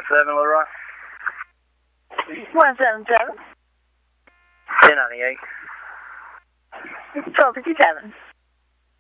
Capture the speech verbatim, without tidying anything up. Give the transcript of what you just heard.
seven, all right? one seven seven. ten ninety-eight. twelve fifty-seven.